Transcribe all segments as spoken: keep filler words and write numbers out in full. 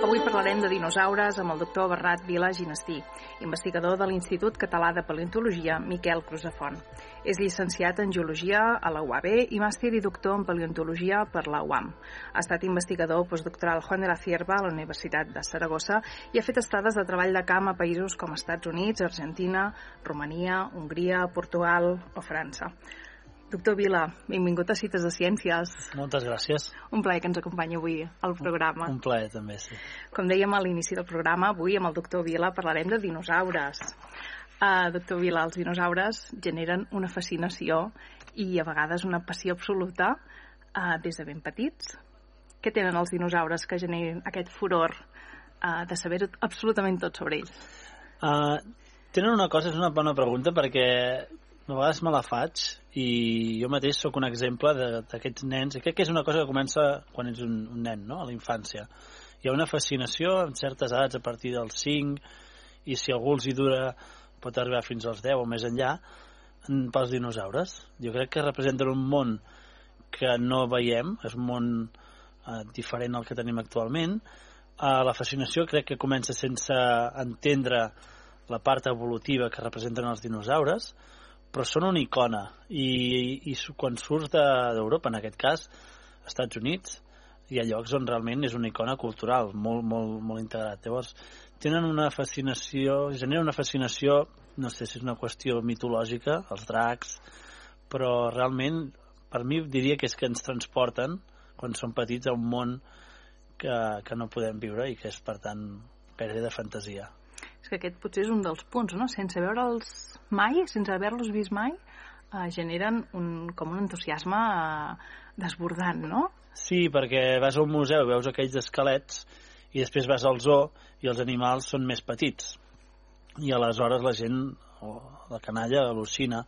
Avui parlarem de dinosaures amb el doctor Bernat Vila Ginestí, investigador de l'Institut Català de Paleontologia Miquel Crusafont. És llicenciat en Geologia a la U A B i màster i doctor en Paleontologia per la U A M. Ha estat investigador postdoctoral Juan de la Cierva a la Universitat de Saragossa i ha fet estades de treball de camp a països com Estats Units, Argentina, Romania, Hongria, Portugal o França. Doctor Vila, benvingut a Cites de Ciències. Moltes gràcies. Un plaer que ens acompanyi avui al programa. Un plaer també, sí. Com dèiem a l'inici del programa, avui amb el doctor Vila parlarem de dinosaures. Uh, doctor Vila, els dinosaures generen una fascinació i a vegades una passió absoluta uh, des de ben petits. Què tenen els dinosaures que generen aquest furor uh, de saber absolutament tot sobre ells? Uh, tenen una cosa, és una bona pregunta, perquè a vegades me la faig i jo mateix sóc un exemple d'aquests nens, i crec que és una cosa que comença quan ets un, un nen, no? A la infància. Hi ha una fascinació en certes edats a partir dels cinc, i si algú els hi dura pot arribar fins als deu o més enllà, pels dinosaures. Jo crec que representen un món que no veiem, és un món eh, diferent al que tenim actualment. Eh, la fascinació crec que comença sense entendre la part evolutiva que representen els dinosaures, però són una icona, i, i quan surts d'Europa, en aquest cas, als Estats Units, hi ha llocs on realment és una icona cultural, molt, molt, molt integrat. Llavors, tenen una fascinació, genera una fascinació, no sé si és una qüestió mitològica, els dracs, però realment, per mi, diria que és que ens transporten, quan som petits, a un món que, que no podem viure i que és, per tant, pèrdua de fantasia. És que aquest potser és un dels punts, no? Sense veure'ls mai, sense haver-los vist mai, eh, generen un, com un entusiasme eh, desbordant, no? Sí, perquè vas a un museu i veus aquells esquelets i després vas al zoo i els animals són més petits. I aleshores la gent, o la canalla, al·lucina.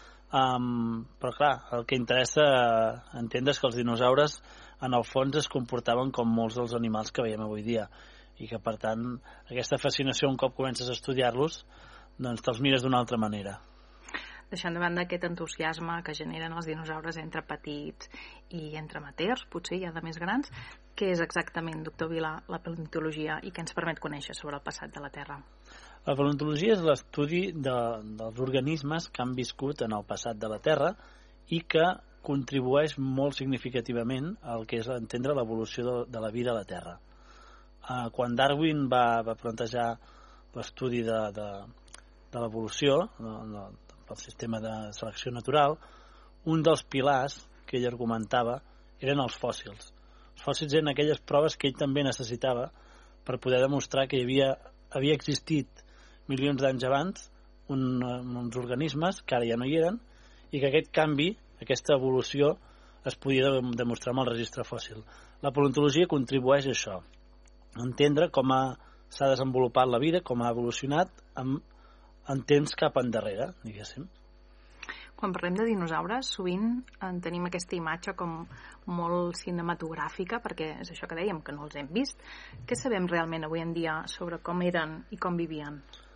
Um, però clar, el que interessa entendre és que els dinosaures en el fons es comportaven com molts dels animals que veiem avui dia, i que, per tant, aquesta fascinació, un cop comences a estudiar-los, doncs te'ls mires d'una altra manera. Deixant de banda aquest entusiasme que generen els dinosaures entre petits i entre amateurs, potser ja de més grans, què és exactament, doctor Vila, la paleontologia i què ens permet conèixer sobre el passat de la Terra? La paleontologia és l'estudi de, dels organismes que han viscut en el passat de la Terra i que contribueix molt significativament al que és entendre l'evolució de, de la vida a la Terra. Uh, quan Darwin va, va plantejar l'estudi de, de, de l'evolució no, no, del sistema de selecció natural, un dels pilars que ell argumentava eren els fòssils. Els fòssils eren aquelles proves que ell també necessitava per poder demostrar que hi havia, havia existit milions d'anys abans un, uns organismes que ara ja no hi eren i que aquest canvi, aquesta evolució es podia demostrar amb el registre fòssil. La paleontologia contribueix a això, entendre com s'ha desenvolupat la vida, com ha evolucionat en, en temps cap endarrere, diguéssim. Quan parlem de dinosaures, sovint en tenim aquesta imatge com molt cinematogràfica, perquè és això que dèiem, que no els hem vist. Què sabem realment avui en dia sobre com eren i com vivien?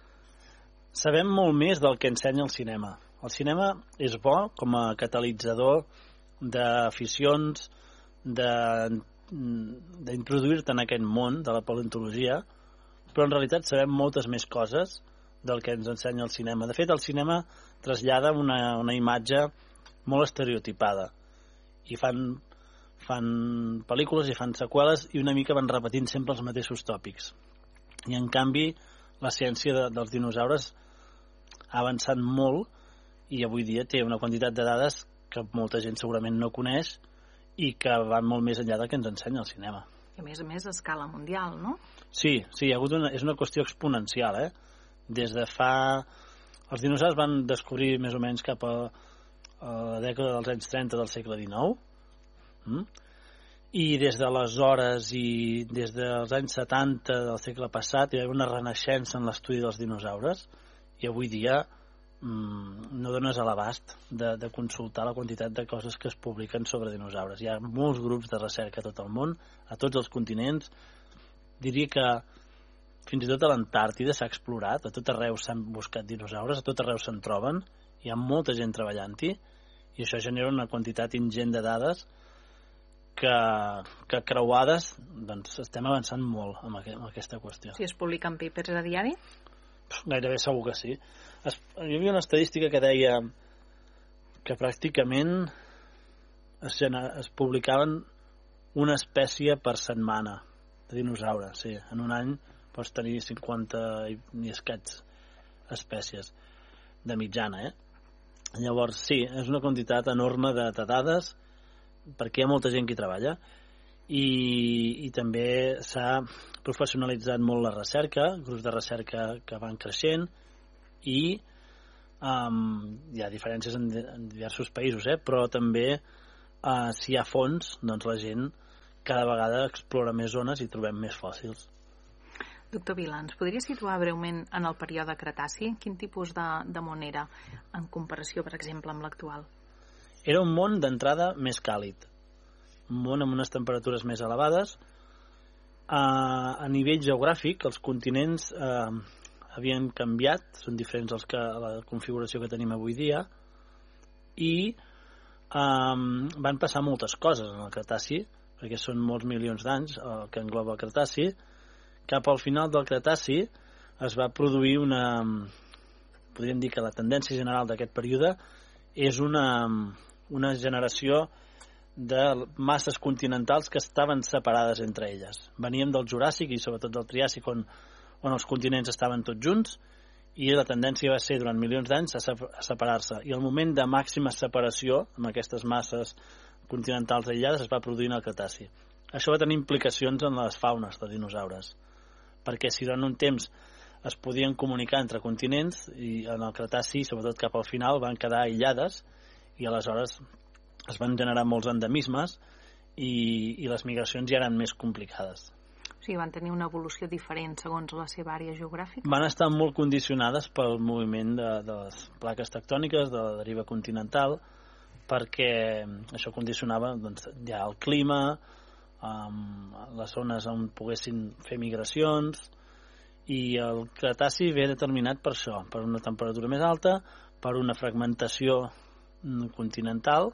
Sabem molt més del que ensenya el cinema. El cinema és bo com a catalitzador d'aficions, de d'introduir-te en aquest món de la paleontologia, però en realitat sabem moltes més coses del que ens ensenya el cinema. De fet, el cinema trasllada una, una imatge molt estereotipada i fan, fan pel·lícules i fan seqüeles i una mica van repetint sempre els mateixos tòpics. I en canvi, la ciència de, dels dinosaures ha avançat molt i avui dia té una quantitat de dades que molta gent segurament no coneix i que van molt més enllà del que ens ensenya el cinema. I a més a més a escala mundial, no? Sí, sí, hi ha hagut una, és una qüestió exponencial, eh? Des de fa... Els dinosaures van descobrir més o menys cap a, a la dècada dels anys trenta del segle dinou, mm? I des d'aleshores i des dels anys setanta del segle passat hi ha una renaixença en l'estudi dels dinosaures i avui dia no dones a l'abast de, de consultar la quantitat de coses que es publiquen sobre dinosaures. Hi ha molts grups de recerca a tot el món, a tots els continents. Diria que fins i tot a l'Antàrtida s'ha explorat, a tot arreu s'han buscat dinosaures, a tot arreu se'n troben, hi ha molta gent treballant-hi i això genera una quantitat ingent de dades que, que creuades, doncs estem avançant molt amb, aqu amb aquesta qüestió. Si es publiquen papers a diari? Gairebé segur que sí. Es, hi havia una estadística que deia que pràcticament es, es publicaven una espècie per setmana de dinosaure, sí. En un any pots tenir cinquanta i, i escaig espècies de mitjana, eh? Llavors, sí, és una quantitat enorme de, de dades perquè hi ha molta gent que hi treballa i, i també s'ha professionalitzat molt la recerca, grups de recerca que van creixent i um, hi ha diferències en, en diversos països, eh? Però també uh, si hi ha fons, doncs la gent cada vegada explora més zones i trobem més fòssils. Doctor Vila, ens podria situar breument en el període Cretaci? Quin tipus de, de món era en comparació, per exemple, amb l'actual? Era un món d'entrada més càlid, un món amb unes temperatures més elevades. A, a nivell geogràfic, els continents eh, havien canviat, són diferents als que, a la configuració que tenim avui dia, i eh, van passar moltes coses en el Cretaci, perquè són molts milions d'anys el que engloba el Cretaci. Cap al final del Cretaci es va produir una... Podríem dir que la tendència general d'aquest període és una, una generació de masses continentals que estaven separades entre elles. Veníem del Juràssic i sobretot del Triàsic, on, on els continents estaven tots junts, i la tendència va ser durant milions d'anys a separar-se. I el moment de màxima separació amb aquestes masses continentals aïllades es va produir en el Cretaci. Això va tenir implicacions en les faunes de dinosaures, perquè si durant un temps es podien comunicar entre continents, i en el Cretaci, sobretot cap al final, van quedar aïllades i aleshores es van generar molts endemismes i, i les migracions ja eren més complicades. O sigui, van tenir una evolució diferent segons la seva àrea geogràfica? Van estar molt condicionades pel moviment de, de les plaques tectòniques, de la deriva continental, perquè això condicionava doncs, ja el clima, um, les zones on poguessin fer migracions, i el Cretaci ve determinat per això, per una temperatura més alta, per una fragmentació continental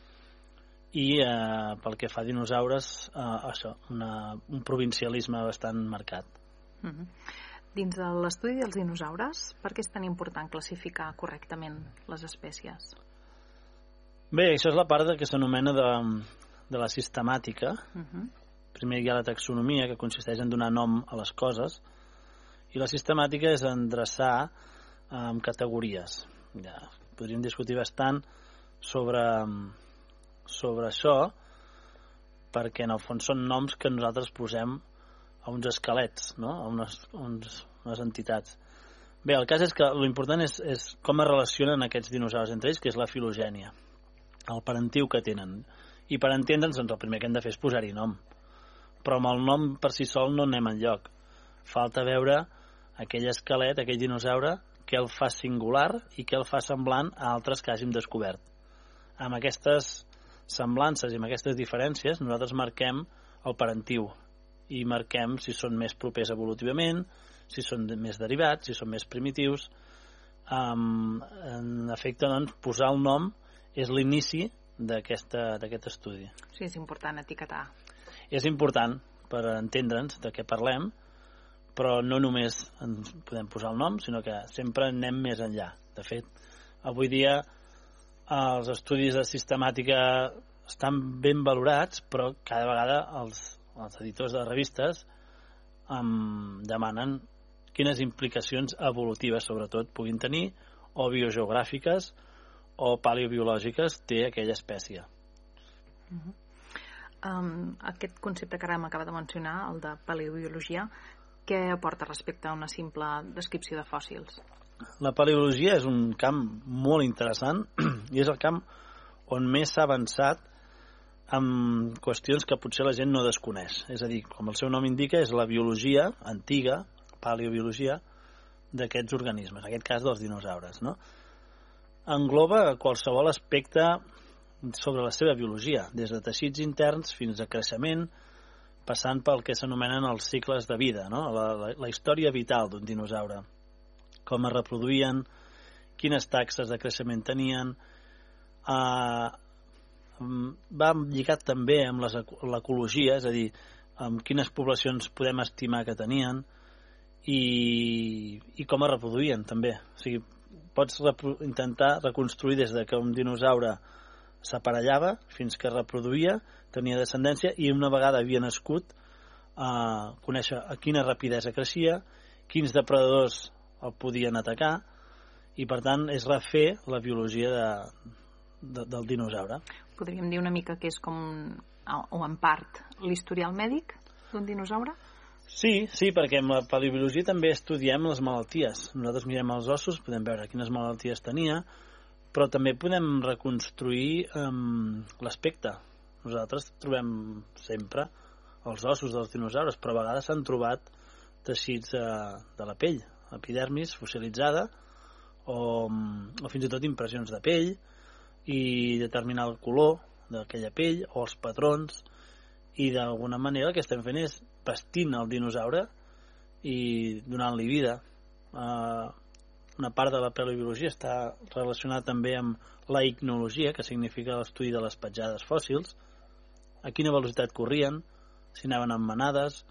i eh, pel que fa a dinosaures, eh, això, una, un provincialisme bastant marcat. Uh-huh. Dins de l'estudi dels dinosaures, per què és tan important classificar correctament les espècies? Bé, això és la part que s'anomena de, de la sistemàtica. Uh-huh. Primer hi ha la taxonomia, que consisteix en donar nom a les coses, i la sistemàtica és endreçar en eh, categories. Ja, podríem discutir bastant sobre, sobre això, perquè en el fons són noms que nosaltres posem a uns esquelets, no? A unes, uns, unes entitats. Bé, el cas és que l'important és, és com es relacionen aquests dinosaures entre ells, que és la filogènia, el parentiu que tenen. I per entendre'ns, doncs, el primer que hem de fer és posar-hi nom. Però amb el nom per si sol no anem enlloc. Falta veure aquell esquelet, aquell dinosaure, què el fa singular i què el fa semblant a altres que hàgim descobert. Amb aquestes semblances i amb aquestes diferències nosaltres marquem el parentiu i marquem si són més propers evolutivament, si són més derivats, si són més primitius. Um, en efecte, doncs, posar el nom és l'inici d'aquest estudi. Sí, és important etiquetar. És important per entendre'ns de què parlem, però no només ens podem posar el nom, sinó que sempre anem més enllà. De fet, avui dia els estudis de sistemàtica estan ben valorats, però cada vegada els, els editors de revistes em demanen quines implicacions evolutives, sobretot, puguin tenir, o biogeogràfiques o paleobiològiques té aquella espècie. Uh-huh. um, aquest concepte que ara m'acaba de mencionar, el de paleobiologia, què aporta respecte a una simple descripció de fòssils? La paleologia és un camp molt interessant i és el camp on més s'ha avançat amb qüestions que potser la gent no desconeix. És a dir, com el seu nom indica, és la biologia antiga, paleobiologia, d'aquests organismes, en aquest cas dels dinosaures, no? Engloba qualsevol aspecte sobre la seva biologia, des de teixits interns fins a creixement, passant pel que s'anomenen els cicles de vida, no? la, la, la història vital d'un dinosaure, com es reproduïen, quines taxes de creixement tenien, eh, va lligat també amb l'ecologia, és a dir, amb quines poblacions podem estimar que tenien i, i com es reproduïen també. O sigui, pots repro intentar reconstruir des de que un dinosaure s'aparellava fins que es reproduïa, tenia descendència i una vegada havia nascut eh, conèixer a quina rapidesa creixia, quins depredadors el podien atacar i per tant és refer la biologia de, de, del dinosaure. Podríem dir una mica que és com, o en part, l'historial mèdic d'un dinosaure? Sí, sí, perquè amb la paleobiologia també estudiem les malalties. Nosaltres mirem els ossos, podem veure quines malalties tenia, però també podem reconstruir um, l'aspecte. Nosaltres trobem sempre els ossos dels dinosaures, però a vegades s'han trobat teixits uh, de la pell, epidermis fossilitzada, o, o fins i tot impressions de pell, i determinar el color d'aquella pell, o els patrons, i d'alguna manera el que estem fent és vestint el dinosaure i donant-li vida. Uh, una part de la paleobiologia està relacionada també amb la icnologia, que significa l'estudi de les petjades fòssils, a quina velocitat corrien, si anaven en manades,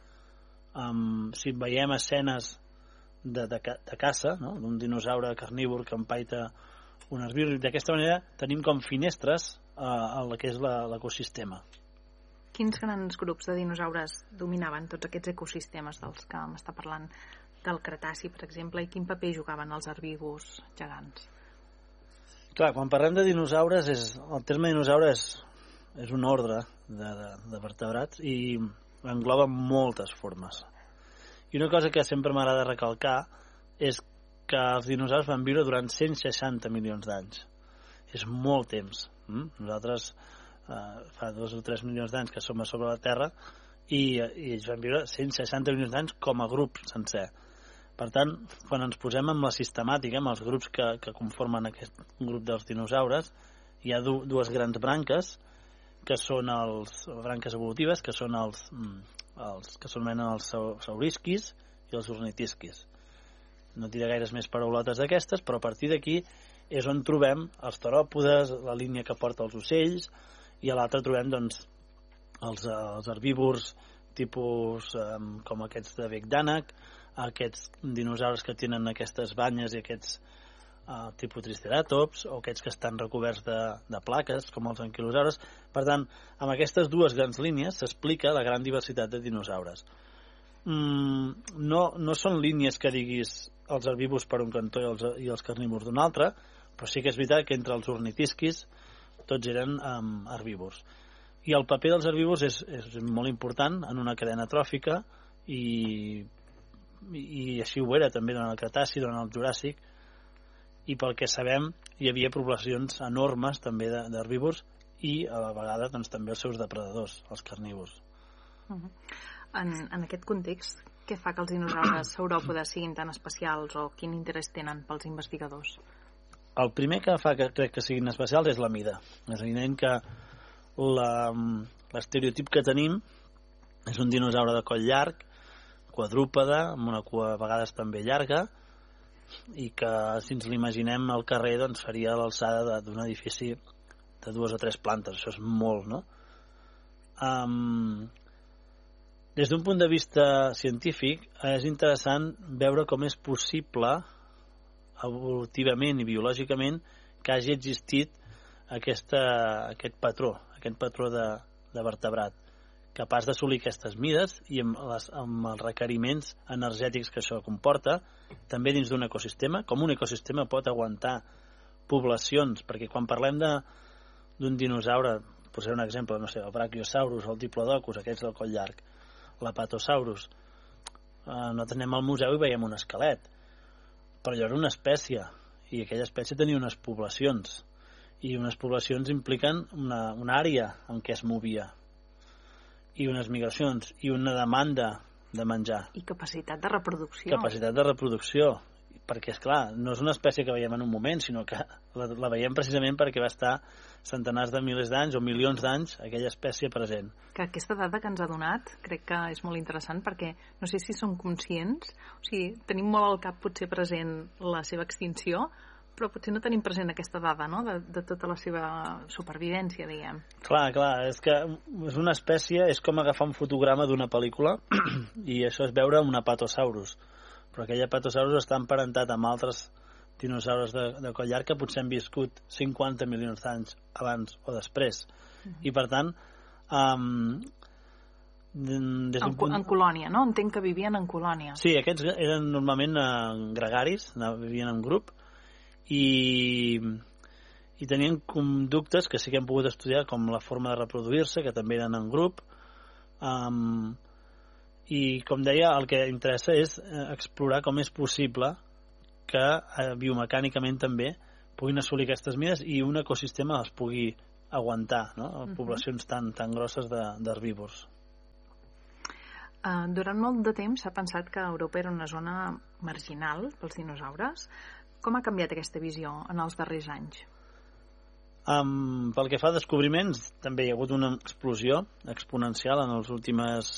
um, si veiem escenes de, de, de caça, no? D'un dinosaure carnívor que empaita un herbívor. D'aquesta manera tenim com finestres uh, al que és l'ecosistema. Quins grans grups de dinosaures dominaven tots aquests ecosistemes dels que m'està parlant, del Cretaci, per exemple, i quin paper jugaven els herbívors gegants? Clar, quan parlem de dinosaures, és, el terme dinosaure és, és un ordre de, de, de vertebrats i engloba moltes formes. I una cosa que sempre m'agrada recalcar és que els dinosaures van viure durant cent seixanta milions d'anys. És molt temps. Mm? Nosaltres Uh, fa dos o tres milions d'anys que som a sobre la Terra i, i ells van viure cent seixanta milions d'anys com a grup sencer. Per tant, quan ens posem amb la sistemàtica, amb els grups que, que conformen aquest grup dels dinosaures, hi ha du dues grans branques que són els branques evolutives, que són els, els que s'anomenen els saurisquis i els ornitisquis. No diré gaires més paraulotes d'aquestes, però a partir d'aquí és on trobem els teròpodes, la línia que porta els ocells, i a l'altre trobem doncs, els, els herbívors tipus um, com aquests de bec d'ànec, aquests dinosaures que tenen aquestes banyes i aquests uh, tipus triceratops, o aquests que estan recoberts de, de plaques, com els anquilosaures. Per tant, amb aquestes dues grans línies s'explica la gran diversitat de dinosaures. Mm, no, no són línies que diguis els herbívors per un cantó i els, i els carnívors d'un altre, però sí que és veritat que entre els ornitisquis tots eren um, herbívors. I el paper dels herbívors és, és molt important en una cadena tròfica i, i, i així ho era també durant el Cretaci, durant el Juràssic, i pel que sabem hi havia poblacions enormes també d'herbívors i a la vegada doncs, també els seus depredadors, els carnívors. Uh -huh. en, en aquest context, què fa que els dinosaures sauròpodes siguin tan especials o quin interès tenen pels investigadors? El primer que fa que crec que siguin especials és la mida. És evident que l'estereotip que tenim és un dinosaure de coll llarg, quadrúpede, amb una cua a vegades també llarga, i que si ens l'imaginem al carrer doncs faria l'alçada d'un edifici de dues o tres plantes. Això és molt, no? Um, des d'un punt de vista científic és interessant veure com és possible evolutivament i biològicament que hagi existit aquesta, aquest patró, aquest patró de, de vertebrat, capaç d'assolir aquestes mides i amb, les, amb els requeriments energètics que això comporta, també dins d'un ecosistema, com un ecosistema pot aguantar poblacions, perquè quan parlem d'un dinosaure, posaré un exemple, no sé, el Brachiosaurus o el Diplodocus, aquests del coll llarg, l'Apatosaurus, eh, nosaltres anem al museu i veiem un esquelet, però allò era una espècie i aquella espècie tenia unes poblacions i unes poblacions impliquen una, una àrea en què es movia i unes migracions i una demanda de menjar i capacitat de reproducció capacitat de reproducció perquè és clar, no és una espècie que veiem en un moment sinó que la, la veiem precisament perquè va estar centenars de milers d'anys o milions d'anys aquella espècie present. Que aquesta dada que ens ha donat crec que és molt interessant perquè no sé si som conscients, o sigui, tenim molt al cap potser present la seva extinció, però potser no tenim present aquesta dada, no?, de, de tota la seva supervivència, diguem. Clar, clar, és que és una espècie, és com agafar un fotograma d'una pel·lícula i això és veure un apatosaurus, però aquell apatosaurus està emparentat amb altres dinosaures de, de coll llarg que potser han viscut cinquanta milions d'anys abans o després. Uh-huh. I per tant, um, des en, punt... en colònia, no? Entenc que vivien en colònia. Sí, aquests eren normalment uh, gregaris, vivien en grup, i, i tenien conductes que sí que hem pogut estudiar, com la forma de reproduir-se, que també eren en grup, um, i com deia, el que interessa és explorar com és possible que eh, biomecànicament també puguin assolir aquestes mides i un ecosistema els pugui aguantar, no? Uh-huh. Poblacions tan, tan grosses d'herbívors. Uh, durant molt de temps s'ha pensat que Europa era una zona marginal pels dinosaures. Com ha canviat aquesta visió en els darrers anys? Um, pel que fa a descobriments, també hi ha hagut una explosió exponencial en les últimes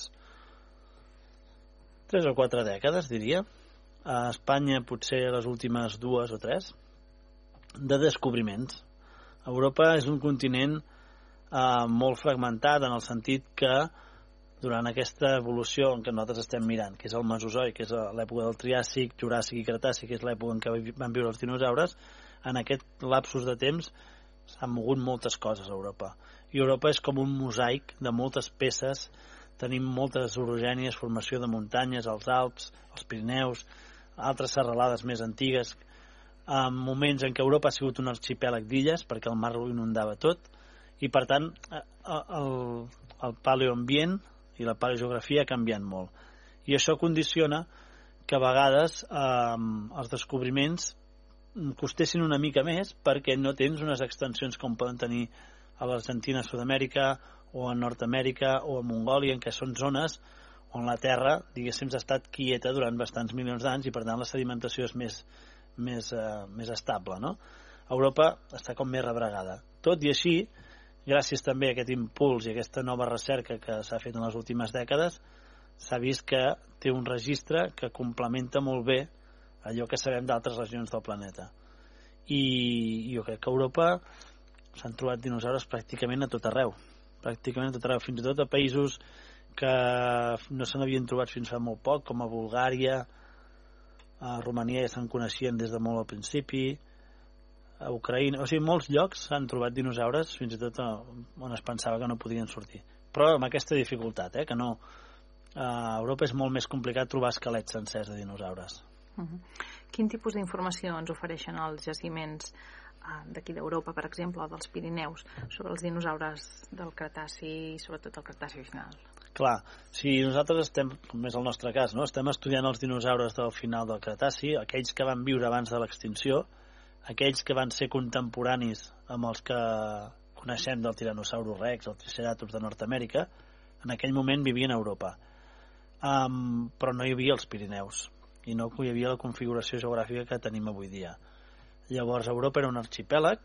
tres o quatre dècades, diria. A Espanya potser les últimes dues o tres, de descobriments. Europa és un continent uh, molt fragmentat en el sentit que durant aquesta evolució en què nosaltres estem mirant, que és el Mesozoic, que és l'època del Triàsic, Juràssic i Cretàcic, que és l'època en què van viure els dinosaures, en aquest lapsus de temps s'han mogut moltes coses a Europa. I Europa és com un mosaic de moltes peces. Tenim moltes orogènies, formació de muntanyes, els Alps, els Pirineus, altres serralades més antigues, en moments en què Europa ha sigut un arxipèlag d'illes, perquè el mar ho inundava tot, i per tant el, el paleoambient i la paleogeografia ha canviat molt. I això condiciona que a vegades eh, els descobriments costessin una mica més perquè no tens unes extensions com poden tenir a l'Argentina, a Sud-amèrica, o a Nord-amèrica, o a Mongòlia, en què són zones on la Terra, diguéssim, ha estat quieta durant bastants milions d'anys i per tant la sedimentació és més, més, eh, més estable, no? Europa està com més rebregada. Tot i així, gràcies també a aquest impuls i a aquesta nova recerca que s'ha fet en les últimes dècades, s'ha vist que té un registre que complementa molt bé allò que sabem d'altres regions del planeta. I jo crec que a Europa s'han trobat dinosaures pràcticament a tot arreu. Pràcticament a tot arreu, fins i tot a països que no se n'havien trobat fins fa molt poc, com a Bulgària, a Romania ja se'n coneixien des de molt al principi, a Ucraïna, o sigui, molts llocs s'han trobat dinosaures fins i tot on es pensava que no podien sortir. Però amb aquesta dificultat, eh, que no... A Europa és molt més complicat trobar esquelets sencers de dinosaures. Uh-huh. Quin tipus d'informació ens ofereixen els jaciments uh, d'aquí d'Europa, per exemple, o dels Pirineus, sobre els dinosaures del Cretaci i sobretot el Cretaci final? Clar, si nosaltres estem, com és el nostre cas, no? Estem estudiant els dinosaures del final del Cretaci, aquells que van viure abans de l'extinció, aquells que van ser contemporanis amb els que coneixem del Tyrannosaurus Rex, el Triceratops de Nord-amèrica, en aquell moment vivien a Europa. Um, però no hi havia els Pirineus i no hi havia la configuració geogràfica que tenim avui dia. Llavors Europa era un arxipèlag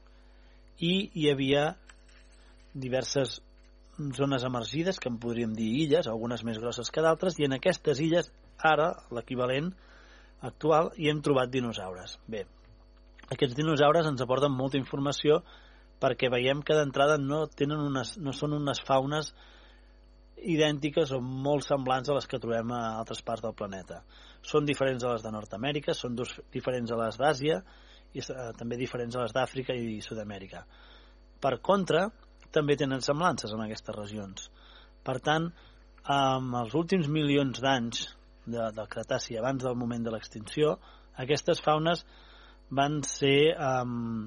i hi havia diverses zones emergides que en podríem dir illes, algunes més grosses que d'altres, i en aquestes illes ara, l'equivalent actual, hi hem trobat dinosaures. Bé, aquests dinosaures ens aporten molta informació perquè veiem que d'entrada no tenen unes, no són unes faunes idèntiques o molt semblants a les que trobem a altres parts del planeta. Són diferents a les de Nord-amèrica, són dos, diferents a les d'Àsia i eh, també diferents a les d'Àfrica i Sud-amèrica. Per contra, també tenen semblances en aquestes regions. Per tant, amb els últims milions d'anys de, del Cretaci abans del moment de l'extinció, aquestes faunes van ser um,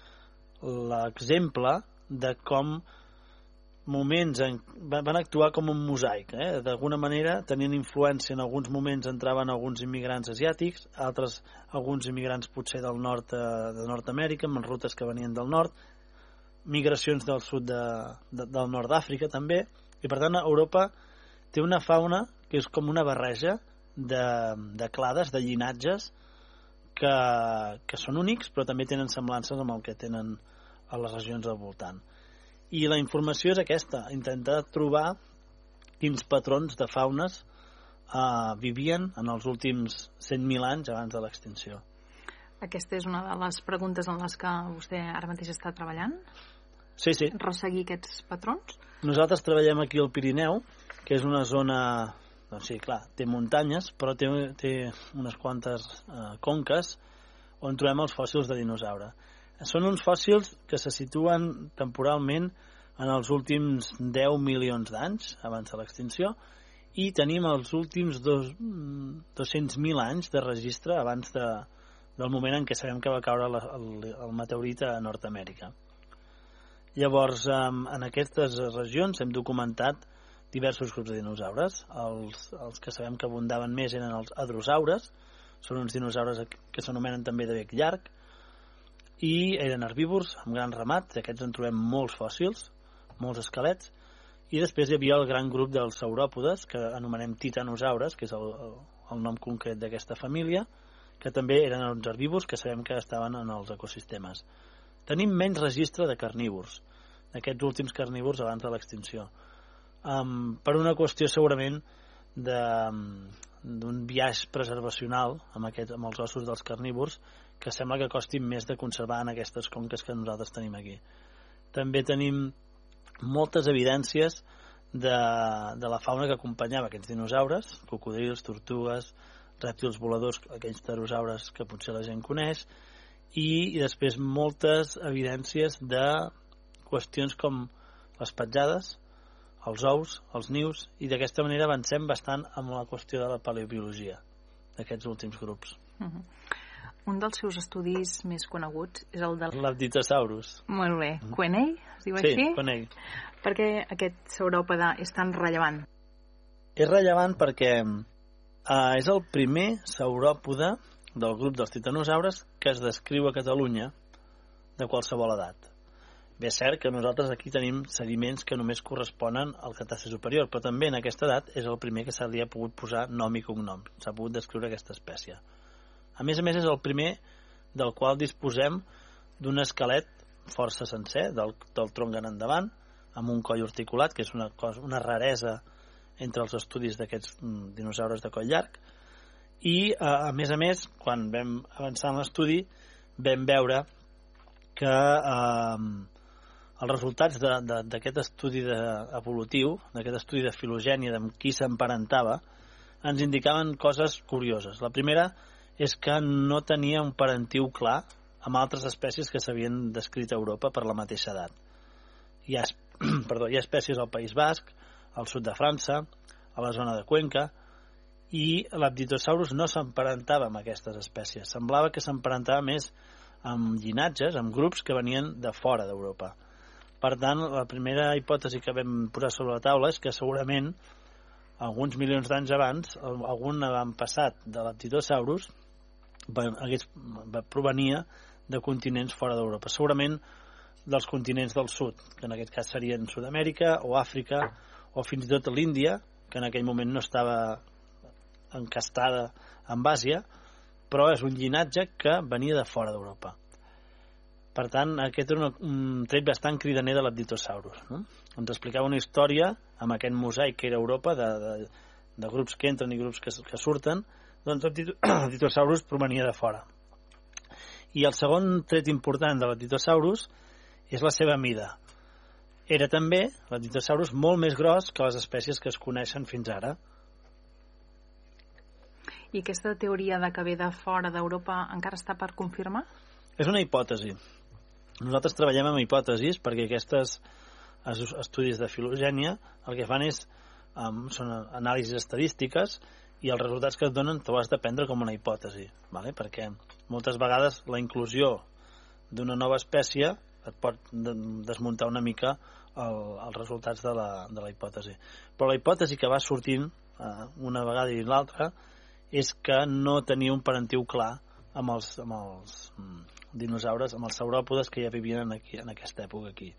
l'exemple de com moments en, van actuar com un mosaic, eh? D'alguna manera tenien influència, en alguns moments entraven alguns immigrants asiàtics, altres alguns immigrants potser del nord de, de Nord-amèrica, amb rutes que venien del nord, migracions del sud de, de, del nord d'Àfrica també, i per tant Europa té una fauna que és com una barreja de, de clades, de llinatges que, que són únics però també tenen semblances amb el que tenen a les regions del voltant. I la informació és aquesta, intentar trobar quins patrons de faunes eh, vivien en els últims cent mil anys abans de l'extinció. Aquesta és una de les preguntes en les que vostè ara mateix està treballant? Sí, sí. Resseguir aquests patrons? Nosaltres treballem aquí al Pirineu, que és una zona, doncs sí, clar, té muntanyes, però té, té unes quantes eh, conques on trobem els fòssils de dinosaure. Són uns fòssils que se situen temporalment en els últims deu milions d'anys, abans de l'extinció, i tenim els últims dos, dos-cents mil anys de registre abans de, del moment en què sabem que va caure la, el, el meteorit a Nord-Amèrica. Llavors, en aquestes regions hem documentat diversos grups de dinosaures. Els, els que sabem que abundaven més eren els hadrosaures, són uns dinosaures que s'anomenen també de bec llarg, i eren herbívors amb gran ramat, d'aquests en trobem molts fòssils, molts esquelets, i després hi havia el gran grup dels sauròpodes, que anomenem titanosaures, que és el, el, el nom concret d'aquesta família, que també eren uns herbívors que sabem que estaven en els ecosistemes. Tenim menys registre de carnívors, d'aquests últims carnívors abans de l'extinció, um, per una qüestió segurament d'un biaix preservacional amb, aquest, amb els ossos dels carnívors, que sembla que costi més de conservar en aquestes conques que nosaltres tenim aquí. També tenim moltes evidències de, de la fauna que acompanyava aquests dinosaures, cocodrils, tortugues, rèptils voladors, aquells pterosaures que potser la gent coneix, i, i després moltes evidències de qüestions com les petjades, els ous, els nius, i d'aquesta manera avancem bastant amb la qüestió de la paleobiologia d'aquests últims grups. Uh-huh. Un dels seus estudis més coneguts és el del... l'Aptitosaurus. Molt bé. Uh-huh. Quenell, es diu sí, així? Sí, Quenell. Per què aquest sauròpode és tan rellevant? És rellevant perquè uh, és el primer sauròpode del grup dels titanosaures que es descriu a Catalunya de qualsevol edat. Bé, és cert que nosaltres aquí tenim sediments que només corresponen al Cretaci superior, però també en aquesta edat és el primer que se li ha pogut posar nom i cognom. S'ha pogut descriure aquesta espècie. A més a més, és el primer del qual disposem d'un esquelet força sencer, del, del tronc en endavant, amb un coll articulat, que és una, cosa, una raresa entre els estudis d'aquests dinosaures de coll llarg. I, a, a més a més, quan vam avançar en l'estudi, vam veure que eh, els resultats d'aquest estudi de, evolutiu, d'aquest estudi de filogènia, amb qui s'emparentava, ens indicaven coses curioses. La primera és que no tenia un parentiu clar amb altres espècies que s'havien descrit a Europa per la mateixa edat. Hi ha, perdó, hi ha espècies al País Basc, al sud de França, a la zona de Cuenca, i l'Aptitosaurus no s'emparentava amb aquestes espècies. Semblava que s'emparentava més amb llinatges, amb grups que venien de fora d'Europa. Per tant, la primera hipòtesi que vam posar sobre la taula és que segurament alguns milions d'anys abans algun avantpassat de l'Aptitosaurus provenia de continents fora d'Europa, segurament dels continents del sud, que en aquest cas serien Sud-amèrica o Àfrica o fins i tot l'Índia, que en aquell moment no estava encastada amb Àsia, però és un llinatge que venia de fora d'Europa. Per tant, aquest era un tret bastant cridaner de l'Aptitosaurus, no? Ens explicava una història amb aquest mosaic que era Europa, de, de, de grups que entren i grups que, que surten, doncs l'Aptitosaurus provenia de fora. I el segon tret important de l'Aptitosaurus és la seva mida. Era també, l'Aptitosaurus, molt més gros que les espècies que es coneixen fins ara. I aquesta teoria de que ve de fora d'Europa encara està per confirmar? És una hipòtesi. Nosaltres treballem amb hipòtesis perquè aquestes estudis de filogènia el que fan és um, són anàlisis estadístiques i els resultats que et donen t'ho has de prendre com una hipòtesi, vale? Perquè moltes vegades la inclusió d'una nova espècie et pot desmuntar una mica el, els resultats de la, de la hipòtesi. Però la hipòtesi que va sortint uh, una vegada i l'altra és que no tenia un parentiu clar amb els, amb els mm, dinosaures, amb els sauròpodes que ja vivien aquí, en aquesta època aquí.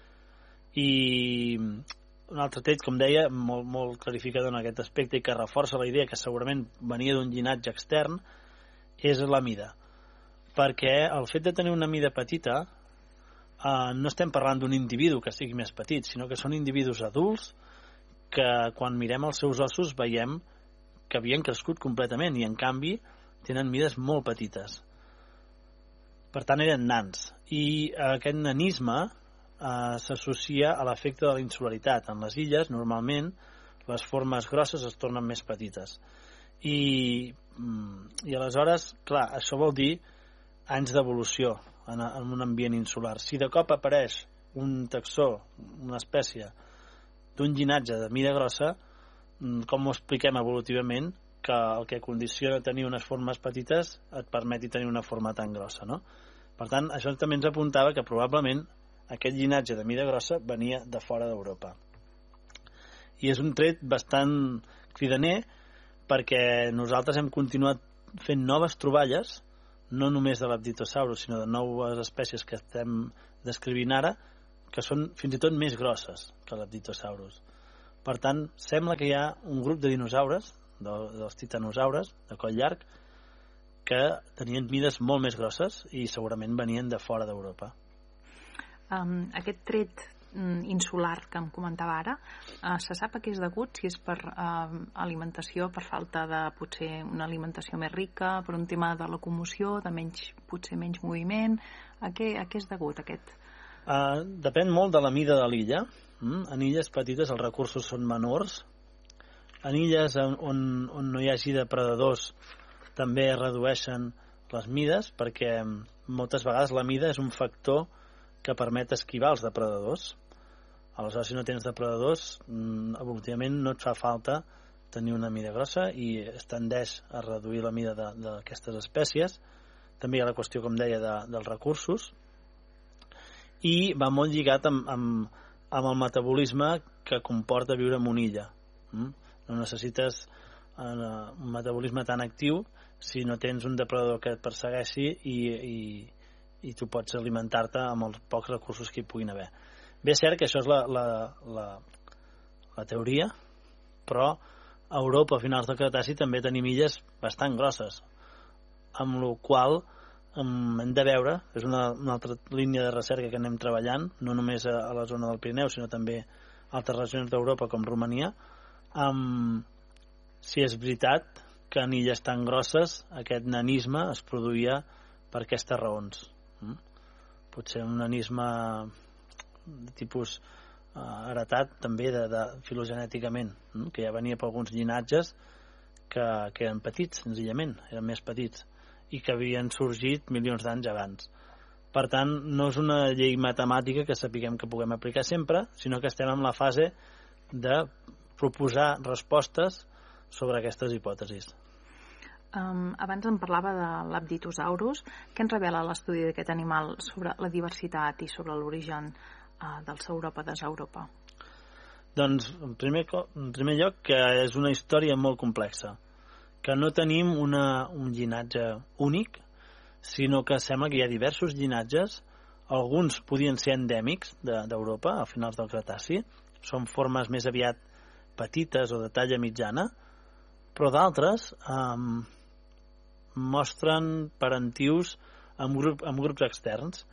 I un altre tret, com deia, molt, molt clarificador en aquest aspecte i que reforça la idea que segurament venia d'un llinatge extern, és la mida. Perquè el fet de tenir una mida petita eh, no estem parlant d'un individu que sigui més petit, sinó que són individus adults que quan mirem els seus ossos veiem que havien crescut completament i en canvi tenen mides molt petites. Per tant, eren nans. I aquest nanisme eh, s'associa a l'efecte de la insularitat. En les illes, normalment, les formes grosses es tornen més petites. I, i aleshores, clar, això vol dir anys d'evolució en, en un ambient insular. Si de cop apareix un taxó, una espècie d'un llinatge de mida grossa, com ho expliquem evolutivament, que el que condiciona tenir unes formes petites et permeti tenir una forma tan grossa, no? Per tant, això també ens apuntava que probablement aquest llinatge de mida grossa venia de fora d'Europa. I és un tret bastant cridaner perquè nosaltres hem continuat fent noves troballes, no només de l'Aptitosaurus, sinó de noves espècies que estem descrivint ara, que són fins i tot més grosses que l'Aptitosaurus. Per tant, sembla que hi ha un grup de dinosaures, de, dels titanosaures, de coll llarg, que tenien mides molt més grosses i segurament venien de fora d'Europa. Um, aquest tret um, insular que em comentava ara, uh, se sap a què és degut? Si és per uh, alimentació, per falta de potser una alimentació més rica, per un tema de locomoció, de menys, potser menys moviment, a què, a què és degut aquest? Uh, depèn molt de la mida de l'illa. Mm? En illes petites els recursos són menors. En illes on, on, on no hi hagi depredadors també es redueixen les mides, perquè moltes vegades la mida és un factor que permet esquivar els depredadors. Aleshores, si no tens depredadors, evolutivament no et fa falta tenir una mida grossa i es tendeix a reduir la mida d'aquestes espècies. També hi ha la qüestió, com deia, de, dels recursos, i va molt lligat amb, amb, amb el metabolisme que comporta viure en una illa. Mm? No necessites uh, un metabolisme tan actiu si no tens un depredador que et persegueixi i, i, i tu pots alimentar-te amb els pocs recursos que hi puguin haver. Bé, és cert que això és la, la, la, la teoria, però a Europa, a finals del Cretaci, també tenim illes bastant grosses, amb la qual um, hem de veure, és una, una altra línia de recerca que anem treballant, no només a, a la zona del Pirineu, sinó també a altres regions d'Europa com Romania, Um, si és veritat que en illes tan grosses aquest nanisme es produïa per aquestes raons. Mm? Potser un nanisme de tipus uh, heretat també de, de filogenèticament, mm? que ja venia per alguns llinatges que, que eren petits, senzillament, eren més petits, i que havien sorgit milions d'anys abans. Per tant, no és una llei matemàtica que sapiguem que puguem aplicar sempre, sinó que estem en la fase de proposar respostes sobre aquestes hipòtesis. Um, abans em parlava de l'Aptitosaurus. Què ens revela l'estudi d'aquest animal sobre la diversitat i sobre l'origen uh, del Sauropodes a Europa? Doncs, en primer, en primer lloc, que és una història molt complexa, que no tenim una, un llinatge únic, sinó que sembla que hi ha diversos llinatges. Alguns podien ser endèmics d'Europa a finals del Cretaci, són formes més aviat petites o de talla mitjana, però d'altres um, mostren parentius amb, grup, amb grups externs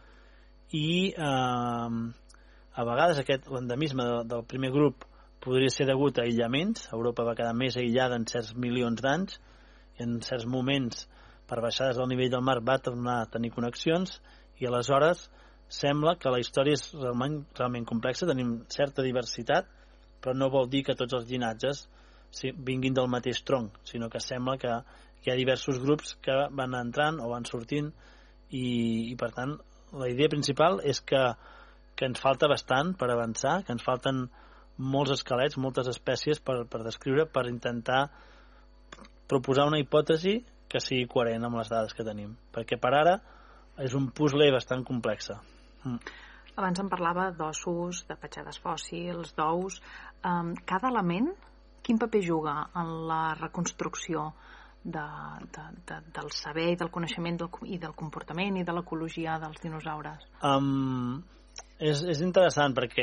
i um, a vegades aquest l'endemisme del, del primer grup podria ser degut a aïllaments. Europa va quedar més aïllada en certs milions d'anys i en certs moments per baixades del nivell del mar va tornar a tenir connexions i aleshores sembla que la història és realment, realment complexa, tenim certa diversitat, però no vol dir que tots els llinatges vinguin del mateix tronc, sinó que sembla que hi ha diversos grups que van entrant o van sortint i, i per tant la idea principal és que, que ens falta bastant per avançar, que ens falten molts esquelets, moltes espècies per, per descriure, per intentar proposar una hipòtesi que sigui coherent amb les dades que tenim, perquè per ara és un puzzle bastant complex. Mm. Abans em parlava d'ossos, de petjades fòssils, d'ous. Um, cada element, quin paper juga en la reconstrucció de, de, de, del saber i del coneixement del, i del comportament i de l'ecologia dels dinosaures? Um, és, és interessant perquè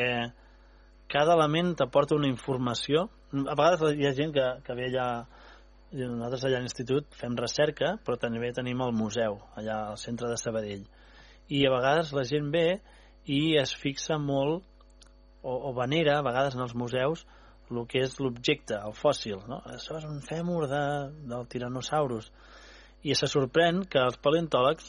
cada element t'aporta una informació. A vegades hi ha gent que, que ve allà, nosaltres allà a l'institut fem recerca, però també tenim el museu, allà al centre de Sabadell. I a vegades la gent ve i es fixa molt o, o venera a vegades en els museus el que és l'objecte, el fòssil, no? Això és un fèmur de, del tiranosaurus i se sorprèn que els paleontòlegs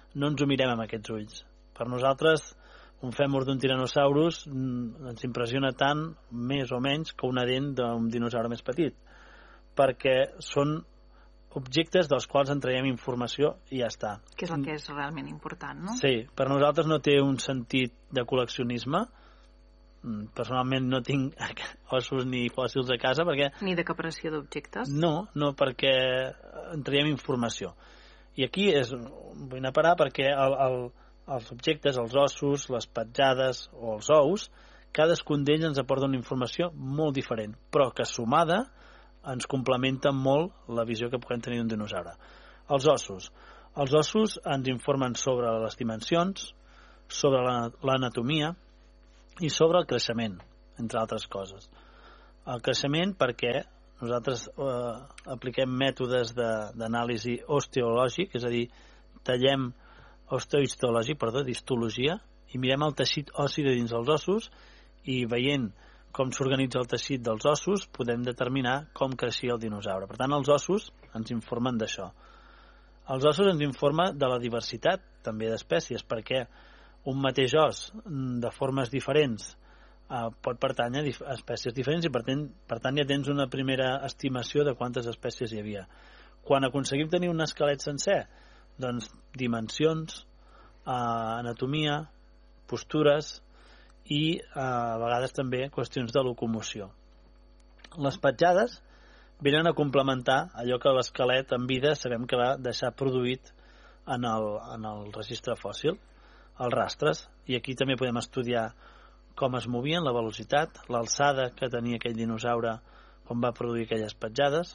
no ens ho mirem amb aquests ulls. Per nosaltres, un fèmur d'un tiranosaurus ens impressiona tant, més o menys, que una dent d'un dinosaure més petit, perquè són objectes dels quals en traiem informació i ja està. Que és el que és realment important, no? Sí, per nosaltres no té un sentit de col·leccionisme. Personalment no tinc ossos ni fòssils a casa perquè... Ni de captació d'objectes? No, no, perquè en traiem informació. I aquí és, vull anar a parar perquè el, el, els objectes, els ossos, les petjades o els ous, cadascun d'ells ens aporta una informació molt diferent, però que sumada ens complementa molt la visió que puguem tenir d'un dinosaure. Els ossos. Els ossos ens informen sobre les dimensions, sobre l'anatomia i sobre el creixement, entre altres coses. El creixement perquè nosaltres eh, apliquem mètodes d'anàlisi osteològic, és a dir, tallem osteohistològic, perdó, d'histologia, i mirem el teixit ossi de dins dels ossos i veient com s'organitza el teixit dels ossos podem determinar com creixia el dinosaure. Per tant, els ossos ens informen d'això. Els ossos ens informen de la diversitat també d'espècies, perquè un mateix os de formes diferents eh, pot pertànyer a espècies diferents i per tant, per tant ja tens una primera estimació de quantes espècies hi havia. Quan aconseguim tenir un esquelet sencer, doncs dimensions, eh, anatomia, postures i eh, a vegades també qüestions de locomoció. Les petjades venen a complementar allò que l'esquelet en vida sabem que va deixar produït en el, en el registre fòssil, els rastres, i aquí també podem estudiar com es movien, la velocitat, l'alçada que tenia aquell dinosaure quan va produir aquelles petjades,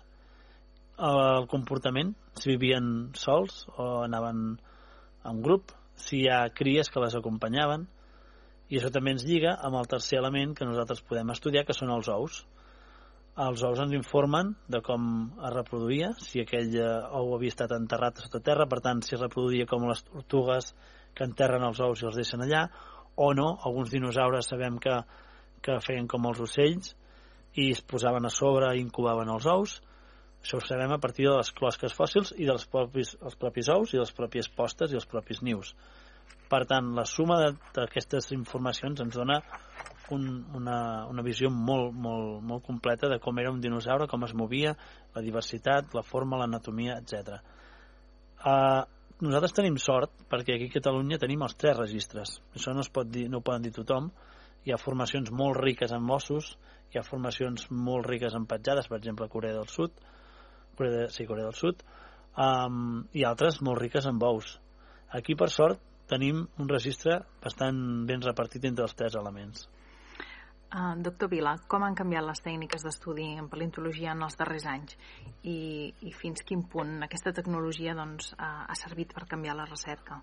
el comportament, si vivien sols o anaven en grup, si hi ha cries que les acompanyaven, i això també ens lliga amb el tercer element que nosaltres podem estudiar, que són els ous. Els ous ens informen de com es reproduïa, si aquell ou havia estat enterrat sota terra, per tant, si es reproduïa com les tortugues que enterren els ous i els deixen allà, o no. Alguns dinosaures sabem que, que feien com els ocells i es posaven a sobre i incubaven els ous. Això ho sabem a partir de les closques fòssils i dels propis, els propis ous i les pròpies postes i els propis nius. Per tant, la suma d'aquestes informacions ens dona un, una, una visió molt, molt, molt completa de com era un dinosaure, com es movia, la diversitat, la forma, l'anatomia, etcètera. Uh, nosaltres tenim sort perquè aquí a Catalunya tenim els tres registres. Això no es pot dir, no ho poden dir tothom. Hi ha formacions molt riques en ossos, hi ha formacions molt riques en petjades, per exemple a Corea del Sud, Corea de, sí, Corea del Sud, um, i altres molt riques en ous. Aquí, per sort, tenim un registre bastant ben repartit entre els tres elements. Uh, doctor Vila, com han canviat les tècniques d'estudi en paleontologia en els darrers anys i, i fins quin punt aquesta tecnologia doncs, uh, ha servit per canviar la recerca?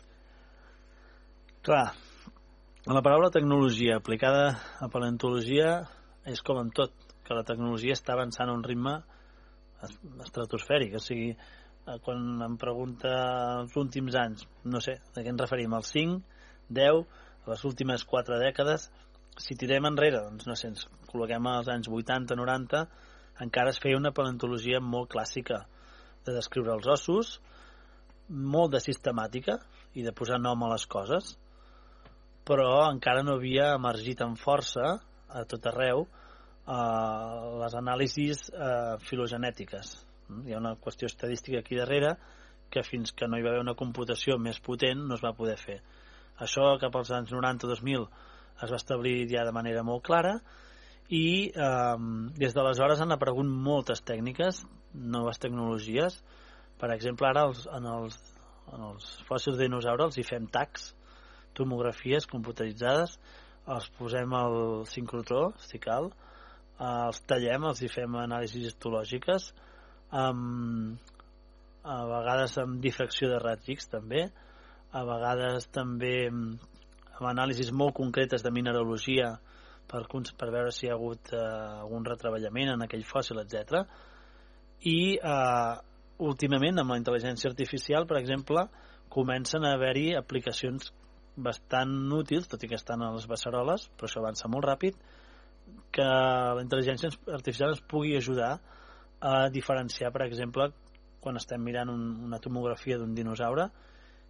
Clar, la paraula tecnologia aplicada a paleontologia és com amb tot, que la tecnologia està avançant a un ritme estratosfèric, o sigui, quan em pregunta els últims anys, no sé, de què ens referim, als cinc, deu, a les últimes quatre dècades. Si tirem enrere, doncs no sé, ens col·loquem als anys vuitanta noranta, encara es feia una paleontologia molt clàssica de descriure els ossos, molt de sistemàtica i de posar nom a les coses, però encara no havia emergit amb força a tot arreu eh, les anàlisis eh, filogenètiques. Hi ha una qüestió estadística aquí darrere que fins que no hi va haver una computació més potent no es va poder fer. Això cap als anys noranta dos mil es va establir ja de manera molt clara i eh, des d'aleshores han aparegut moltes tècniques, noves tecnologies. Per exemple, ara els, en, els, en els fòssils de dinosaure els hi fem tacs, tomografies computeritzades, els posem al sincrotró, si cal, eh, els tallem, els hi fem anàlisis histològiques, amb, a vegades amb difracció de raigs X també, a vegades també amb anàlisis molt concretes de mineralogia per, per veure si hi ha hagut eh, algun retreballament en aquell fòssil, etcètera. I eh, últimament amb la intel·ligència artificial, per exemple, comencen a haver-hi aplicacions bastant útils, tot i que estan a les beceroles, però això avança molt ràpid, que la intel·ligència artificial ens pugui ajudar a diferenciar, per exemple, quan estem mirant un, una tomografia d'un dinosaure,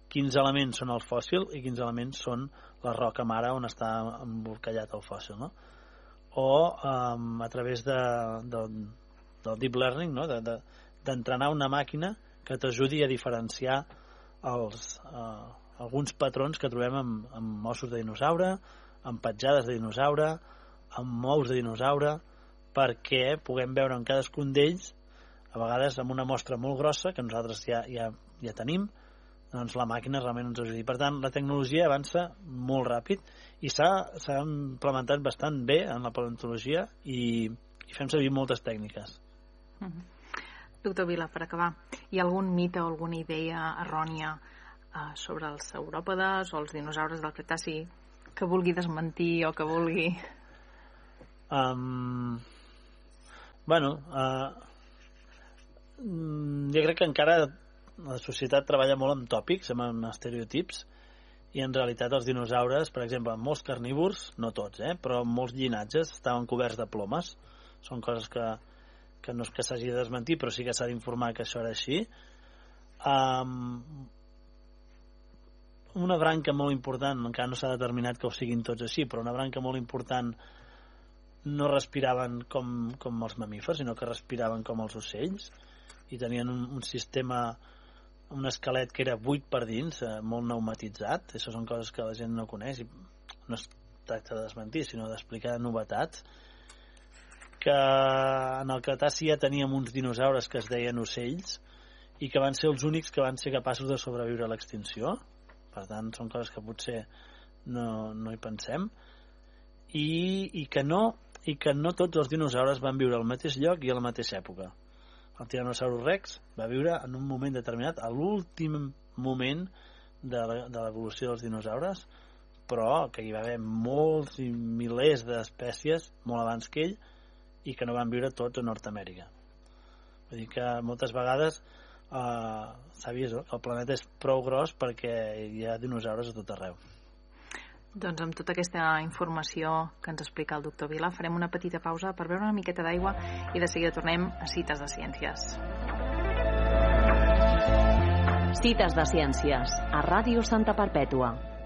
quins elements són el fòssil i quins elements són la roca mare on està embolcallat el fòssil, no? O um, a través de, de, del deep learning, no? de, de, d'entrenar una màquina que t'ajudi a diferenciar els, uh, alguns patrons que trobem en, en ossos de dinosaure, en petjades de dinosaure, en mous de dinosaure, perquè puguem veure en cadascun d'ells, a vegades amb una mostra molt grossa, que nosaltres ja, ja, ja tenim, doncs la màquina realment ens ajudi. Per tant, la tecnologia avança molt ràpid i s'ha, s'ha implementat bastant bé en la paleontologia i, i fem servir moltes tècniques. Uh-huh. Doctor Vila, per acabar, hi ha algun mite o alguna idea errònia uh, sobre els sauròpodes o els dinosaures del Cretaci que vulgui desmentir o que vulgui... Um, bueno, uh, jo crec que encara la societat treballa molt amb tòpics, amb estereotips, i en realitat els dinosaures, per exemple, molts carnívors, no tots, eh, però molts llinatges estaven coberts de plomes. Són coses que, que no és que s'hagi de desmentir, però sí que s'ha d'informar que això era així. Um, una branca molt important, encara no s'ha determinat que ho siguin tots així, però una branca molt important no respiraven com, com els mamífers, sinó que respiraven com els ocells, i tenien un, un sistema, un esquelet que era buit per dins, eh, molt pneumatitzat. Això són coses que la gent no coneix i no es tracta de desmentir, sinó d'explicar novetats. Que en el Cretaci ja teníem uns dinosaures que es deien ocells i que van ser els únics que van ser capaços de sobreviure a l'extinció. Per tant, són coses que potser no, no hi pensem. I, i, que no, i que no tots els dinosaures van viure al mateix lloc i a la mateixa època. El Tyrannosaurus Rex va viure en un moment determinat, a l'últim moment de l'evolució dels dinosaures, però que hi va haver molts i milers d'espècies molt abans que ell i que no van viure tots a Nord-Amèrica. Vull dir que moltes vegades eh, s'ha vist que el planeta és prou gros perquè hi ha dinosaures a tot arreu. Doncs amb tota aquesta informació que ens explica el doctor Vila farem una petita pausa per beure una miqueta d'aigua i de seguida tornem a Cites de Ciències. Cites de Ciències, a Ràdio Santa Perpètua.